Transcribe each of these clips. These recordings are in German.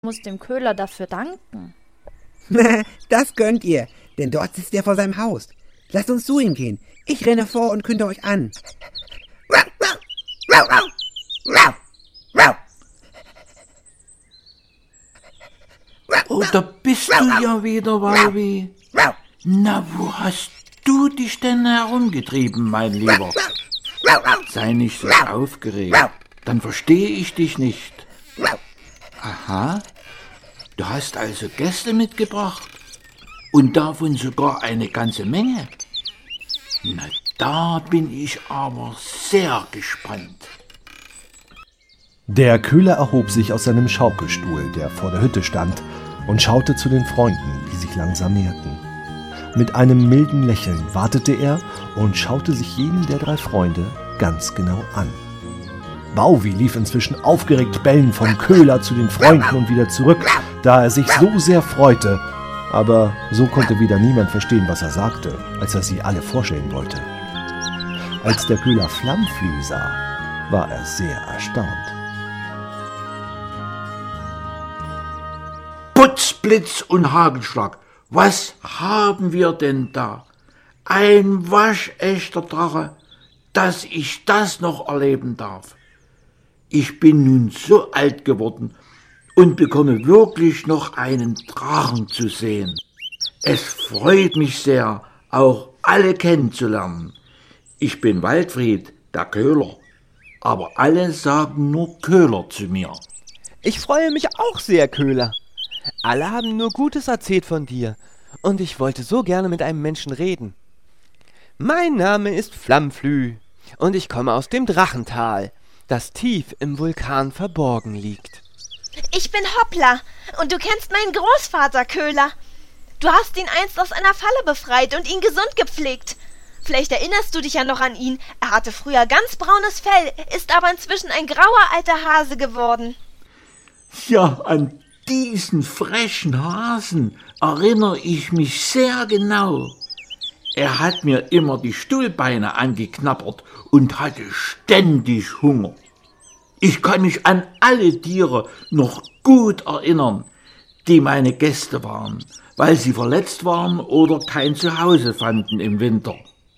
muss dem Köhler dafür danken. Das könnt ihr, denn dort sitzt er vor seinem Haus. Lasst uns zu ihm gehen. Ich renne vor und künde euch an. Oh, da bist du ja wieder, Walvi. Na, wo hast du dich denn herumgetrieben, mein Lieber? Sei nicht so aufgeregt, dann verstehe ich dich nicht. Aha, du hast also Gäste mitgebracht und davon sogar eine ganze Menge. Na, da bin ich aber sehr gespannt. Der Köhler erhob sich aus seinem Schaukelstuhl, der vor der Hütte stand, und schaute zu den Freunden, die sich langsam näherten. Mit einem milden Lächeln wartete er und schaute sich jeden der 3 Freunde ganz genau an. Bauwi lief inzwischen aufgeregt bellend vom Köhler zu den Freunden und wieder zurück, da er sich so sehr freute. Aber so konnte wieder niemand verstehen, was er sagte, als er sie alle vorstellen wollte. Als der Köhler Flammflüh sah, war er sehr erstaunt. Putz, Blitz und Hagelschlag, was haben wir denn da? Ein waschechter Drache, dass ich das noch erleben darf. Ich bin nun so alt geworden und bekomme wirklich noch einen Drachen zu sehen. Es freut mich sehr, auch alle kennenzulernen. Ich bin Waldfried, der Köhler, aber alle sagen nur Köhler zu mir. Ich freue mich auch sehr, Köhler. Alle haben nur Gutes erzählt von dir und ich wollte so gerne mit einem Menschen reden. Mein Name ist Flammflüh und ich komme aus dem Drachental, das tief im Vulkan verborgen liegt. Ich bin Hoppla und du kennst meinen Großvater, Köhler. Du hast ihn einst aus einer Falle befreit und ihn gesund gepflegt. Vielleicht erinnerst du dich ja noch an ihn. Er hatte früher ganz braunes Fell, ist aber inzwischen ein grauer alter Hase geworden. Ja, an diesen frechen Hasen erinnere ich mich sehr genau. Er hat mir immer die Stuhlbeine angeknabbert und hatte ständig Hunger. Ich kann mich an alle Tiere noch gut erinnern, die meine Gäste waren, weil sie verletzt waren oder kein Zuhause fanden im Winter.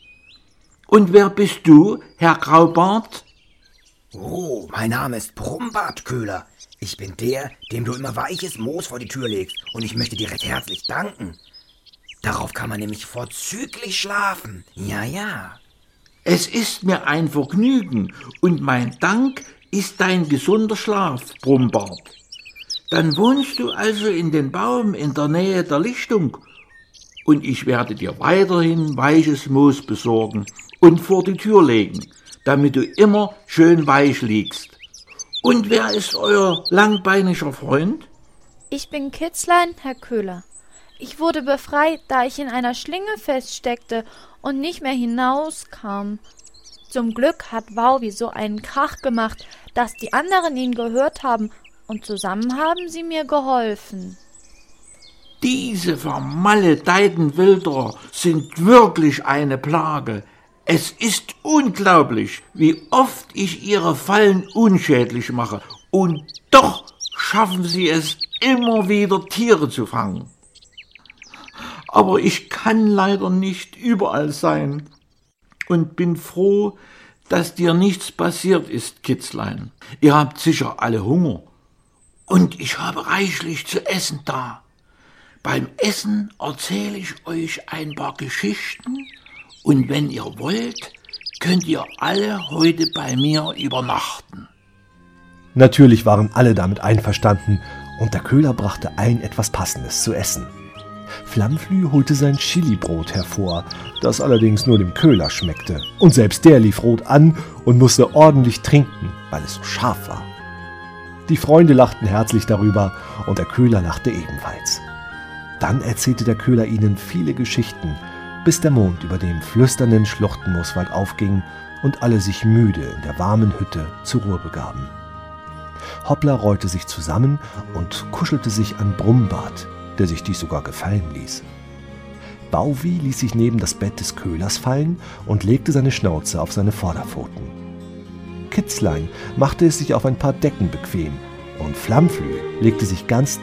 Und wer bist du, Herr Graubart? Oh, mein Name ist Brumbart, Köhler. Ich bin der, dem du immer weiches Moos vor die Tür legst, und ich möchte dir recht herzlich danken. Darauf kann man nämlich vorzüglich schlafen. Ja, ja. Es ist mir ein Vergnügen, und mein Dank ist dein gesunder Schlaf, Brumbart. Dann wohnst du also in den Baum in der Nähe der Lichtung, und ich werde dir weiterhin weiches Moos besorgen und vor die Tür legen, damit du immer schön weich liegst. Und wer ist euer langbeiniger Freund? Ich bin Kitzlein, Herr Köhler. Ich wurde befreit, da ich in einer Schlinge feststeckte und nicht mehr hinauskam. Zum Glück hat Wauwi so einen Krach gemacht, dass die anderen ihn gehört haben, und zusammen haben sie mir geholfen. Diese vermaledeiten Wilderer sind wirklich eine Plage. Es ist unglaublich, wie oft ich ihre Fallen unschädlich mache, und doch schaffen sie es immer wieder, Tiere zu fangen. Aber ich kann leider nicht überall sein und bin froh, dass dir nichts passiert ist, Kitzlein. Ihr habt sicher alle Hunger und ich habe reichlich zu essen da. Beim Essen erzähle ich euch ein paar Geschichten und wenn ihr wollt, könnt ihr alle heute bei mir übernachten. Natürlich waren alle damit einverstanden und der Köhler brachte allen etwas Passendes zu essen. Flammflüh holte sein Chilibrot hervor, das allerdings nur dem Köhler schmeckte. Und selbst der lief rot an und musste ordentlich trinken, weil es so scharf war. Die Freunde lachten herzlich darüber und der Köhler lachte ebenfalls. Dann erzählte der Köhler ihnen viele Geschichten, bis der Mond über dem flüsternden Schluchtenmooswald aufging und alle sich müde in der warmen Hütte zur Ruhe begaben. Hoppla rollte sich zusammen und kuschelte sich an Brumbart, der sich dies sogar gefallen ließ. Bauwi ließ sich neben das Bett des Köhlers fallen und legte seine Schnauze auf seine Vorderpfoten. Kitzlein machte es sich auf ein paar Decken bequem Und Flammflüh legte sich ganz